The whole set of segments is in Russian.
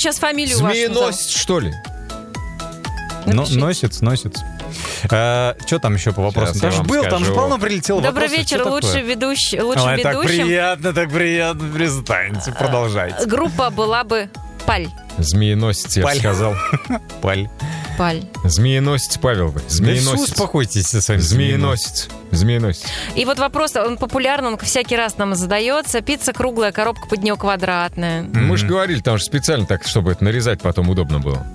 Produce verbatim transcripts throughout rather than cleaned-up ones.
сейчас фамилию вашу Змееносец, что ли? Но, носец, носец. А, что там еще по вопросам? Там же был, скажу. Там же полно прилетело Добрый вопросов. вечер, лучший ведущий, лучшим Ой, ведущим. Так приятно, так приятно, перестаньте, продолжайте. Группа была бы Паль. Змееносец, я бы сказал. Паль. Паль. Змееносец Павел вы. Змееносец. Да все, успокойтесь со своим Змееносец. Змееносец. И вот вопрос, он популярный, он всякий раз нам задается. Пицца круглая, коробка под нее квадратная. Mm-hmm. Мы же говорили, там же специально так, чтобы это нарезать потом удобно было.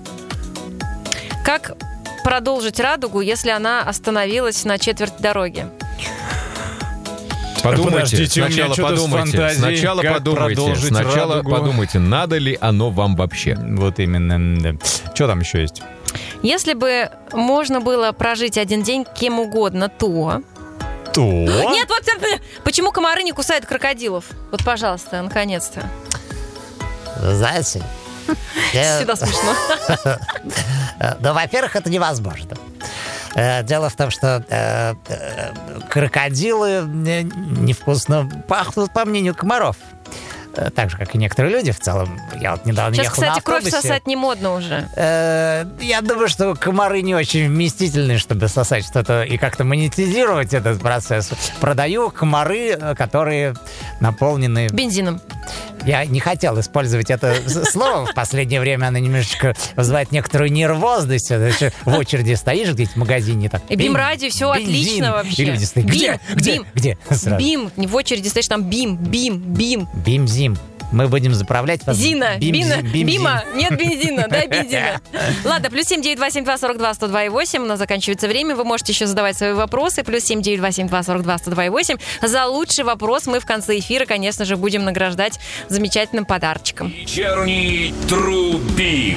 Как продолжить радугу, если она остановилась на четверть дороги? Подумайте, Подождите, сначала подумайте, сначала подумайте, сначала радугу. подумайте, надо ли оно вам вообще. Вот именно. Да. Что там еще есть? Если бы можно было прожить один день кем угодно, то... То? Нет, вот почему комары не кусают крокодилов? Вот, пожалуйста, наконец-то. Знаете... Всегда смешно. Ну, во-первых, это невозможно. Дело в том, что э, э, крокодилы невкусно пахнут, по мнению комаров. Так же, как и некоторые люди в целом. Я вот недавно Сейчас, ехал кстати, на автобусе. кровь сосать не модно уже. Э, я думаю, что комары не очень вместительны, чтобы сосать что-то и как-то монетизировать этот процесс. Продаю комары, которые наполнены... Бензином. Я не хотел использовать это слово. В последнее время оно немножечко вызывает некоторую нервозность. В очереди стоишь где-то в магазине. Так, и бим-радио, все бензин. отлично вообще. И люди стоят. Где? Бим, Где? бим. Где? Сразу. Бим. В очереди стоишь, там бим, бим, бим. Бим-зим. Мы будем заправлять вас. Зина, бим, Бина, бим, Бима, зим. нет бензина, дай бензина. Ладно, плюс семь девять два семь два сорок два сто два и восемь, у нас заканчивается время, вы можете еще задавать свои вопросы, плюс семь девять два семь два сорок два сто два и восемь. За лучший вопрос мы в конце эфира, конечно же, будем награждать замечательным подарочком. Вечерний Трубим.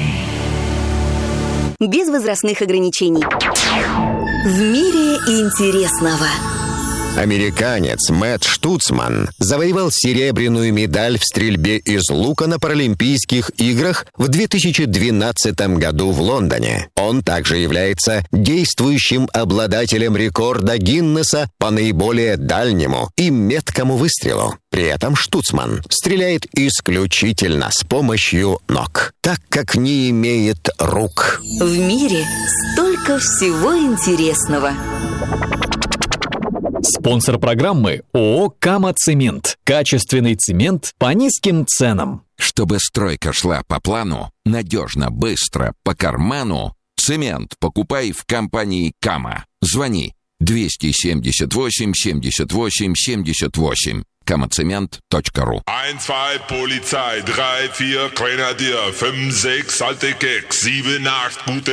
Без возрастных ограничений. В мире интересного. Американец Мэтт Штуцман завоевал серебряную медаль в стрельбе из лука на Паралимпийских играх в две тысячи двенадцатом году в Лондоне. Он также является действующим обладателем рекорда Гиннесса по наиболее дальнему и меткому выстрелу. При этом Штуцман стреляет исключительно с помощью ног, так как не имеет рук. В мире столько всего интересного. Спонсор программы ООО «Кама-Цемент». Качественный цемент по низким ценам. Чтобы стройка шла по плану, надежно, быстро, по карману, цемент покупай в компании «Кама». Звони двести семьдесят восемь семьдесят восемь семьдесят восемь. камацемент точка ру. eins, zwei, Polizei, drei, vier, Grenadier, fünf, sechs, alte Keks, sieben, acht, gute